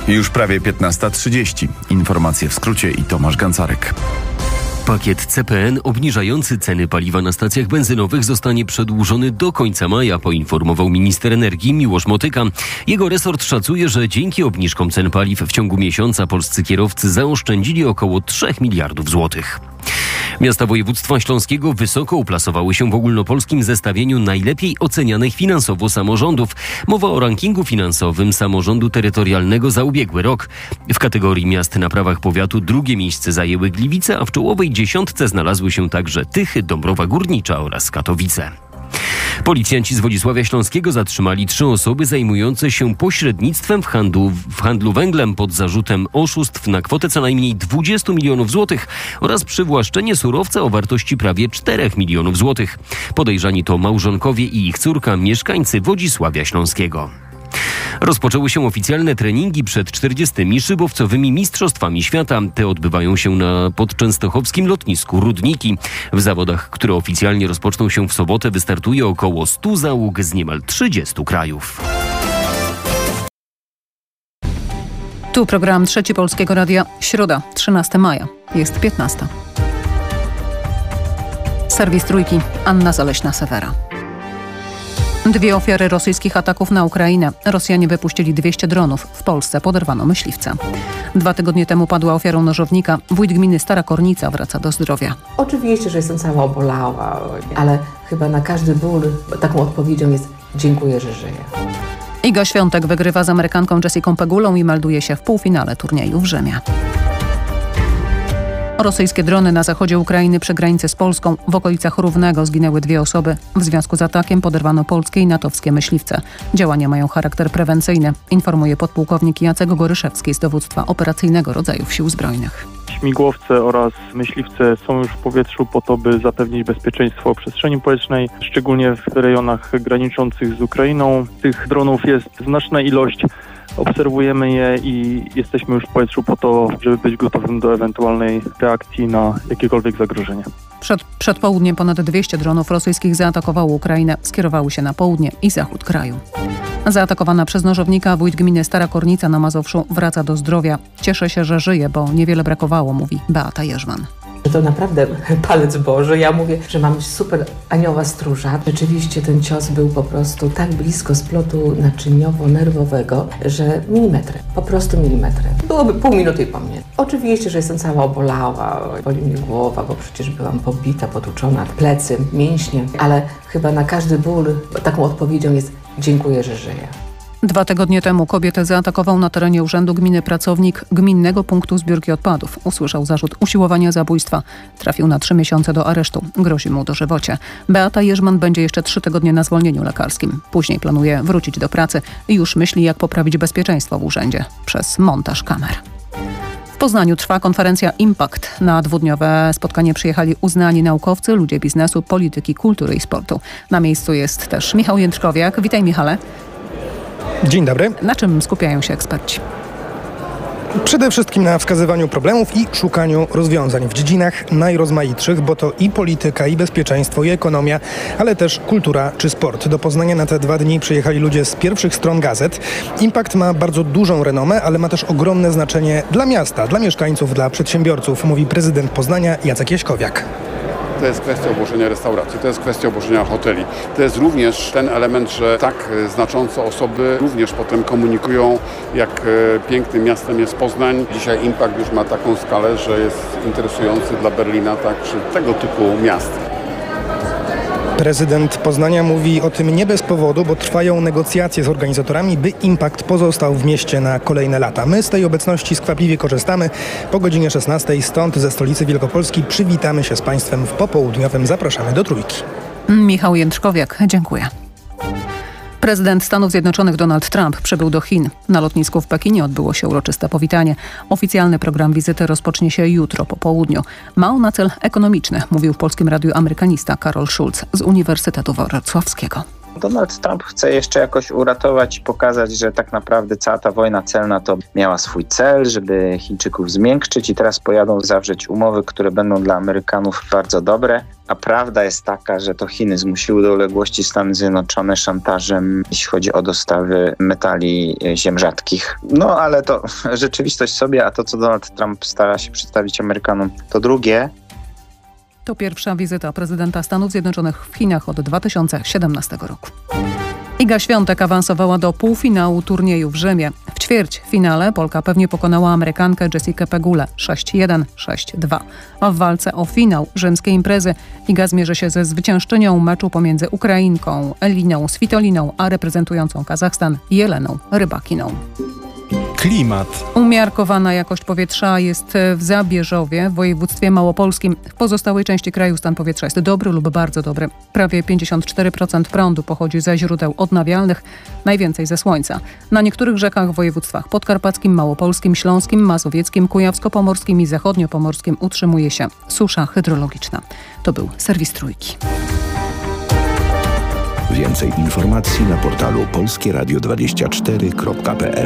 Już prawie 15:30. Informacje w skrócie i Tomasz Gancarek. Pakiet CPN obniżający ceny paliwa na stacjach benzynowych zostanie przedłużony do końca maja, poinformował minister energii Miłosz Motyka. Jego resort szacuje, że dzięki obniżkom cen paliw w ciągu miesiąca polscy kierowcy zaoszczędzili około 3 miliardów złotych. Miasta województwa śląskiego wysoko uplasowały się w ogólnopolskim zestawieniu najlepiej ocenianych finansowo samorządów. Mowa o rankingu finansowym samorządu terytorialnego za ubiegły rok. W kategorii miast na prawach powiatu drugie miejsce zajęły Gliwice, a w czołowej dziesiątce znalazły się także Tychy, Dąbrowa Górnicza oraz Katowice. Policjanci z Wodzisławia Śląskiego zatrzymali 3 osoby zajmujące się pośrednictwem w handlu węglem pod zarzutem oszustw na kwotę co najmniej 20 milionów złotych oraz przywłaszczenie surowca o wartości prawie 4 milionów złotych. Podejrzani to małżonkowie i ich córka, mieszkańcy Wodzisławia Śląskiego. Rozpoczęły się oficjalne treningi przed 40. szybowcowymi Mistrzostwami Świata. Te odbywają się na podczęstochowskim lotnisku Rudniki. W zawodach, które oficjalnie rozpoczną się w sobotę, wystartuje około 100 załóg z niemal 30 krajów. Tu program Trzeci Polskiego Radia. Środa, 13 maja. Jest 15. Serwis Trójki. Anna Zaleśna-Sewera. 2 ofiary rosyjskich ataków na Ukrainę. Rosjanie wypuścili 200 dronów. W Polsce poderwano myśliwce. 2 tygodnie temu padła ofiarą nożownika. Wójt gminy Stara Kornica wraca do zdrowia. Oczywiście, że jestem cała obolała, ale chyba na każdy ból taką odpowiedzią jest dziękuję, że żyję. Iga Świątek wygrywa z Amerykanką Jessicą Pegulą i melduje się w półfinale turnieju w Rzymie. Rosyjskie drony na zachodzie Ukrainy przy granicy z Polską. W okolicach Równego zginęły 2 osoby. W związku z atakiem poderwano polskie i natowskie myśliwce. Działania mają charakter prewencyjny, informuje podpułkownik Jacek Goryszewski z dowództwa operacyjnego rodzajów Sił Zbrojnych. Śmigłowce oraz myśliwce są już w powietrzu po to, by zapewnić bezpieczeństwo przestrzeni powietrznej, szczególnie w rejonach graniczących z Ukrainą. Tych dronów jest znaczna ilość. Obserwujemy je i jesteśmy już w powietrzu po to, żeby być gotowym do ewentualnej reakcji na jakiekolwiek zagrożenie. Przed południem ponad 200 dronów rosyjskich zaatakowało Ukrainę. Skierowały się na południe i zachód kraju. Zaatakowana przez nożownika wójt gminy Stara Kornica na Mazowszu wraca do zdrowia. Cieszę się, że żyje, bo niewiele brakowało, mówi Beata Jerzman. To naprawdę palec Boży. Ja mówię, że mam super anioła stróża. Rzeczywiście ten cios był po prostu tak blisko splotu naczyniowo-nerwowego, że milimetry, po prostu milimetry. Byłoby pół minuty po mnie. Oczywiście, że jestem cała obolała, boli mnie głowa, bo przecież byłam pobita, potłuczona, plecy, mięśnie, ale chyba na każdy ból taką odpowiedzią jest dziękuję, że żyję. 2 tygodnie temu kobietę zaatakował na terenie urzędu gminy pracownik Gminnego Punktu Zbiórki Odpadów. Usłyszał zarzut usiłowania zabójstwa. Trafił na 3 miesiące do aresztu. Grozi mu dożywocie. Beata Jerzman będzie jeszcze 3 tygodnie na zwolnieniu lekarskim. Później planuje wrócić do pracy i już myśli, jak poprawić bezpieczeństwo w urzędzie przez montaż kamer. W Poznaniu trwa konferencja Impact. Na 2-dniowe spotkanie przyjechali uznani naukowcy, ludzie biznesu, polityki, kultury i sportu. Na miejscu jest też Michał Jędrzkowiak. Witaj, Michale. Dzień dobry. Na czym skupiają się eksperci? Przede wszystkim na wskazywaniu problemów i szukaniu rozwiązań w dziedzinach najrozmaitszych, bo to i polityka, i bezpieczeństwo, i ekonomia, ale też kultura czy sport. Do Poznania na te 2 dni przyjechali ludzie z pierwszych stron gazet. Impact ma bardzo dużą renomę, ale ma też ogromne znaczenie dla miasta, dla mieszkańców, dla przedsiębiorców, mówi prezydent Poznania Jacek Jaśkowiak. To jest kwestia obłożenia restauracji, to jest kwestia obłożenia hoteli. To jest również ten element, że tak znaczące osoby również potem komunikują, jak pięknym miastem jest Poznań. Dzisiaj Impact już ma taką skalę, że jest interesujący dla Berlina, także tego typu miast. Prezydent Poznania mówi o tym nie bez powodu, bo trwają negocjacje z organizatorami, by Impact pozostał w mieście na kolejne lata. My z tej obecności skwapliwie korzystamy. Po godzinie 16 stąd ze stolicy Wielkopolski przywitamy się z Państwem w popołudniowym. Zapraszamy do Trójki. Michał Jędrzkowiak, dziękuję. Prezydent Stanów Zjednoczonych Donald Trump przybył do Chin. Na lotnisku w Pekinie odbyło się uroczyste powitanie. Oficjalny program wizyty rozpocznie się jutro po południu. Ma on na cel ekonomiczny, mówił w Polskim Radiu amerykanista Karol Schulz z Uniwersytetu Wrocławskiego. Donald Trump chce jeszcze jakoś uratować i pokazać, że tak naprawdę cała ta wojna celna to miała swój cel, żeby Chińczyków zmiękczyć i teraz pojadą zawrzeć umowy, które będą dla Amerykanów bardzo dobre. A prawda jest taka, że to Chiny zmusiły do uległości Stany Zjednoczone szantażem, jeśli chodzi o dostawy metali ziem rzadkich. No ale to rzeczywistość sobie, a to co Donald Trump stara się przedstawić Amerykanom to drugie. To pierwsza wizyta prezydenta Stanów Zjednoczonych w Chinach od 2017 roku. Iga Świątek awansowała do półfinału turnieju w Rzymie. W ćwierćfinale Polka pewnie pokonała Amerykankę Jessikę Pegulę 6-1, 6-2. A w walce o finał rzymskiej imprezy Iga zmierzy się ze zwyciężczynią meczu pomiędzy Ukrainką Eliną Svitoliną a reprezentującą Kazachstan Jeleną Rybakiną. Klimat. Umiarkowana jakość powietrza jest w Zabierzowie, w województwie małopolskim. W pozostałej części kraju stan powietrza jest dobry lub bardzo dobry. Prawie 54% prądu pochodzi ze źródeł odnawialnych, najwięcej ze słońca. Na niektórych rzekach w województwach podkarpackim, małopolskim, śląskim, mazowieckim, kujawsko-pomorskim i zachodnio-pomorskim utrzymuje się susza hydrologiczna. To był serwis Trójki. Więcej informacji na portalu polskieradio24.pl.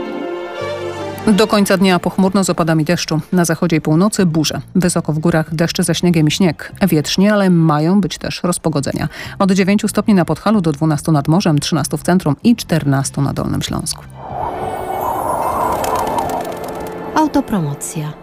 Do końca dnia pochmurno z opadami deszczu. Na zachodzie i północy burze. Wysoko w górach deszcze ze śniegiem i śnieg. Wietrznie, ale mają być też rozpogodzenia. Od 9 stopni na Podhalu do 12 nad morzem, 13 w centrum i 14 na Dolnym Śląsku. Autopromocja.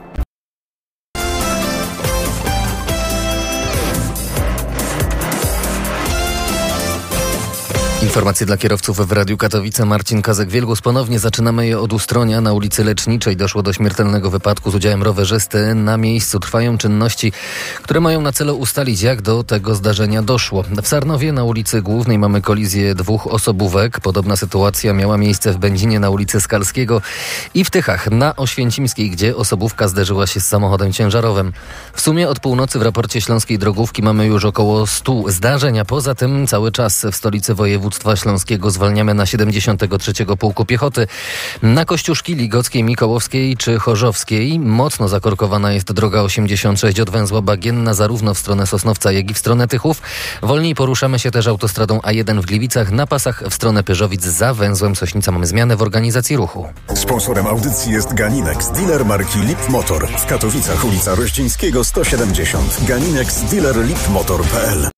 Informacje dla kierowców w Radiu Katowice. Marcin Kazek-Wielgus. Ponownie zaczynamy je od Ustronia. Na ulicy Leczniczej doszło do śmiertelnego wypadku z udziałem rowerzysty. Na miejscu trwają czynności, które mają na celu ustalić, jak do tego zdarzenia doszło. W Sarnowie na ulicy Głównej mamy kolizję 2 osobówek. Podobna sytuacja miała miejsce w Będzinie na ulicy Skalskiego i w Tychach na Oświęcimskiej, gdzie osobówka zderzyła się z samochodem ciężarowym. W sumie od północy w raporcie Śląskiej Drogówki mamy już około 100 zdarzeń, a poza tym cały czas w stolicy województwa śląskiego zwalniamy na 73. Pułku Piechoty. Na Kościuszki, Ligockiej, Mikołowskiej czy Chorzowskiej mocno zakorkowana jest droga 86 od węzła Bagienna zarówno w stronę Sosnowca, jak i w stronę Tychów. Wolniej poruszamy się też autostradą A1 w Gliwicach. Na pasach w stronę Pyrzowic za węzłem Sośnica mamy zmianę w organizacji ruchu. Sponsorem audycji jest Ganinex, dealer marki Lip Motor. W Katowicach ulica Rościńskiego 170. Ganinex, dealer lipmotor.pl.